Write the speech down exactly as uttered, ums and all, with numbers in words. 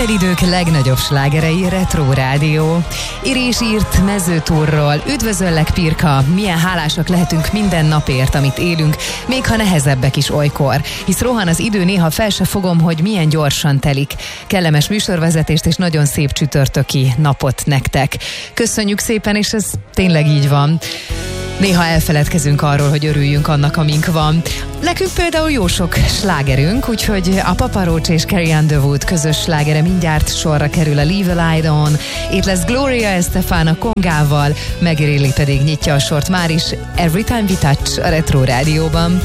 Minden idők legnagyobb slágerei Retro Rádió. Irés írt Mezőtúrról. Üdvözöllek, Pirka! Milyen hálásak lehetünk minden napért, amit élünk, még ha nehezebbek is olykor. Hisz rohan az idő, néha fel se fogom, hogy milyen gyorsan telik. Kellemes műsorvezetést és nagyon szép csütörtöki napot nektek. Köszönjük szépen, és ez tényleg így van. Néha elfeledkezünk arról, hogy örüljünk annak, amink van. Nekünk például jó sok slágerünk, úgyhogy a Papa Roach és Carrie Underwood közös slágere mindjárt sorra kerül, a Leave a Light On. Itt lesz Gloria Estefan a kongával, Maggie Reilly pedig nyitja a sort már is. Every Time We Touch a Retro Rádióban.